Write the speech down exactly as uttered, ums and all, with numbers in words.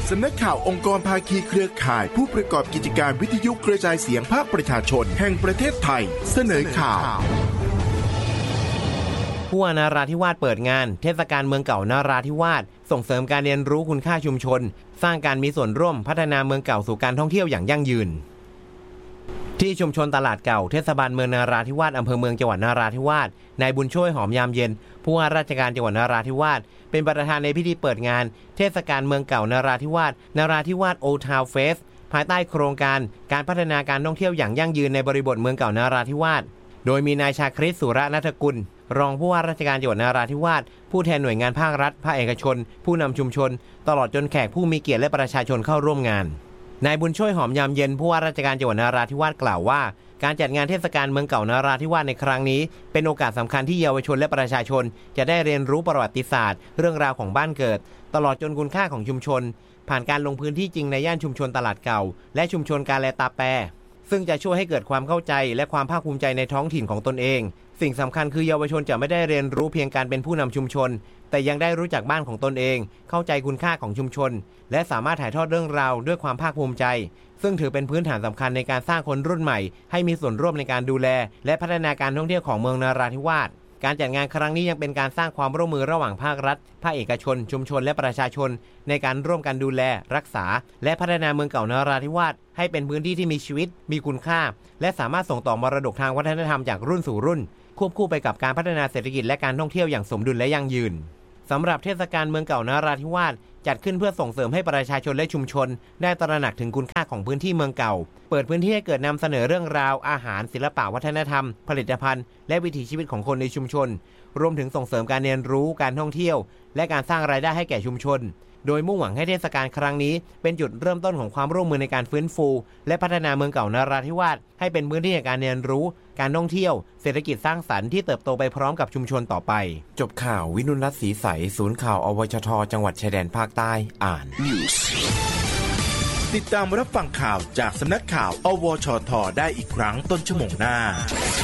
สำนักข่าวองค์กรภาคีเครือข่ายผู้ประกอบกิจการวิทยุกระจายเสียงภาคประชาชนแห่งประเทศไทยเสนอข่าวผู้ว่านาราธิวาสเปิดงานเทศกาลเมืองเก่านาราธิวาสส่งเสริมการเรียนรู้คุณค่าชุมชนสร้างการมีส่วนร่วมพัฒนาเมืองเก่าสู่การท่องเที่ยวอย่างยั่งยืนที่ชุมชนตลาดเก่าเทศบาลเมืองนาราธิวาสอำเภอเมืองจังหวัดนาราธิวาสนายบุญช่วยหอมยามเย็นผู้ว่าราชการจังหวัดนาราธิวาสเป็นประธานในพิธีเปิดงานเทศกาลเมืองเก่านาราธิวาสนาราธิวาสโอทาวเฟสภายใต้โครงการการพัฒนาการท่องเที่ยวอย่างยั่งยืนในบริบทเมืองเก่านาราธิวาสโดยมีนายชาคริสสุรนัฐกุลรองผู้ว่าราชการจังหวัดนาราธิวาสผู้แทนหน่วยงานภาครัฐภาคเอกชนผู้นำชุมชนตลอดจนแขกผู้มีเกียรติและประชาชนเข้าร่วมงานนายบุญช่วยหอมยามเย็นผู้ว่าราชการจังหวัดนาราธิวาสกล่าวว่าการจัดงานเทศกาลเมืองเก่านาราธิวาสในครั้งนี้เป็นโอกาสสำคัญที่เยาวชนและประชาชนจะได้เรียนรู้ประวัติศาสตร์เรื่องราวของบ้านเกิดตลอดจนคุณค่าของชุมชนผ่านการลงพื้นที่จริงในย่านชุมชนตลาดเก่าและชุมชนกาแลตาแปซึ่งจะช่วยให้เกิดความเข้าใจและความภาคภูมิใจในท้องถิ่นของตนเองสิ่งสำคัญคือเยาวชนจะไม่ได้เรียนรู้เพียงการเป็นผู้นำชุมชนแต่ยังได้รู้จักบ้านของตนเองเข้าใจคุณค่าของชุมชนและสามารถถ่ายทอดเรื่องราวด้วยความภาคภูมิใจซึ่งถือเป็นพื้นฐานสำคัญในการสร้างคนรุ่นใหม่ให้มีส่วนร่วมในการดูแลและพัฒนาการท่องเที่ยวของเมืองนาราธิวาสการจัดงานครั้งนี้ยังเป็นการสร้างความร่วมมือระหว่างภาครัฐภาคเอกชนชุมชนและประชาชนในการร่วมกันดูแลรักษาและพัฒนาเมืองเก่านาราธิวาสให้เป็นพื้นที่ที่มีชีวิตมีคุณค่าและสามารถส่งต่อมรดกทางวัฒนธรรมจากรุ่นสู่รุ่นควบคู่ไปกับการพัฒนาเศรษฐกิจและการท่องเที่ยวอย่างสมดุลและยั่งยืนสำหรับเทศกาลเมืองเก่านาราธิวาสจัดขึ้นเพื่อส่งเสริมให้ประชาชนและชุมชนได้ตระหนักถึงคุณค่าของพื้นที่เมืองเก่าเปิดพื้นที่ให้เกิดนำเสนอเรื่องราวอาหารศิลปะวัฒนธรรมผลิตภัณฑ์และวิถีชีวิตของคนในชุมชนรวมถึงส่งเสริมการเรียนรู้การท่องเที่ยวและการสร้างรายได้ให้แก่ชุมชนโดยมุ่งหวังให้เทศกาลครั้งนี้เป็นจุดเริ่มต้นของความร่วมมือในการฟื้นฟูและพัฒนาเมืองเก่านาราธิวาสให้เป็นพื้นที่แห่งการเรียนรู้การท่องเที่ยวเศรษฐกิจสร้างสรรค์ที่เติบโตไปพร้อมกับชุมชนต่อไปจบข่าววินุรัตน์ศรีใสศูนย์ข่าวอวชทจังหวัดชายแดนภาคใต้อ่านติดตามรับฟังข่าวจากสำนักข่าวอวชทได้อีกครั้งต้นชั่วโมงหน้า